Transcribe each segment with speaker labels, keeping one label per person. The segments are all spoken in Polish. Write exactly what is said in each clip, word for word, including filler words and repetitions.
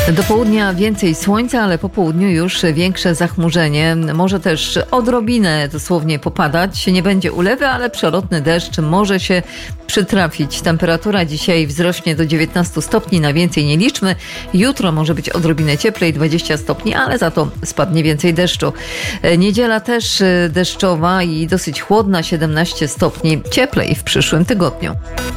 Speaker 1: Do południa więcej słońca, ale po południu już większe zachmurzenie. Może też odrobinę dosłownie popadać. Nie będzie ulewy, ale przelotny deszcz może się przytrafić. Temperatura dzisiaj wzrośnie do dziewiętnastu stopni, na więcej nie liczmy. Jutro może być odrobinę cieplej, dwadzieścia stopni, ale za to spadnie więcej deszczu. Niedziela też deszczowa i dosyć chłodna, siedemnaście stopni. Cieplej w przyszłym tygodniu.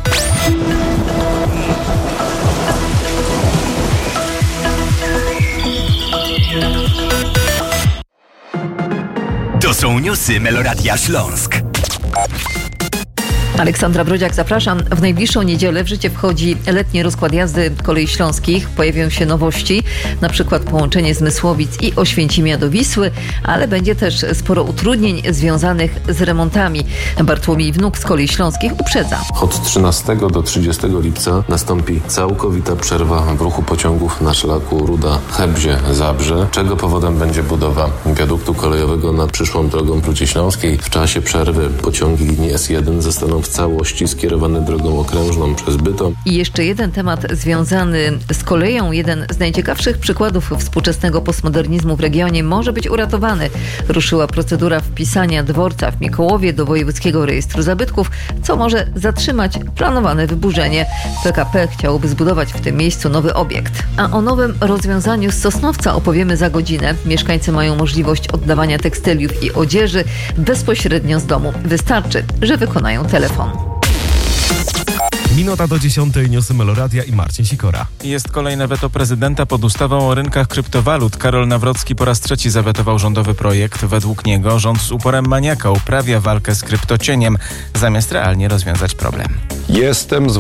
Speaker 2: To są newsy Meloradia Śląsk.
Speaker 1: Aleksandra Brodziak, zapraszam. W najbliższą niedzielę w życie wchodzi letni rozkład jazdy Kolei Śląskich. Pojawią się nowości, na przykład połączenie z Mysłowic i Oświęcimia do Wisły, ale będzie też sporo utrudnień związanych z remontami. Bartłomiej Wnuk z Kolei Śląskich uprzedza.
Speaker 3: Od trzynastego do trzydziestego lipca nastąpi całkowita przerwa w ruchu pociągów na szlaku Ruda-Hebzie-Zabrze, czego powodem będzie budowa wiaduktu kolejowego nad przyszłą drogą Prucie Śląskiej. W czasie przerwy pociągi linii S jeden zostaną w całości skierowane drogą okrężną przez Bytom.
Speaker 1: I jeszcze jeden temat związany z koleją. Jeden z najciekawszych przykładów współczesnego postmodernizmu w regionie może być uratowany. Ruszyła procedura wpisania dworca w Mikołowie do Wojewódzkiego Rejestru Zabytków, co może zatrzymać planowane wyburzenie. P K P chciałoby zbudować w tym miejscu nowy obiekt. A o nowym rozwiązaniu z Sosnowca opowiemy za godzinę. Mieszkańcy mają możliwość oddawania tekstyliów i odzieży bezpośrednio z domu. Wystarczy, że wykonają telefon.
Speaker 4: Minuta do dziesiątej, newsy Meloradia i Marcin Sikora.
Speaker 5: Jest kolejne weto prezydenta pod ustawą o rynkach kryptowalut. Karol Nawrocki po raz trzeci zawetował rządowy projekt. Według niego rząd z uporem maniaka uprawia walkę z kryptocieniem, zamiast realnie rozwiązać problem.
Speaker 6: Jestem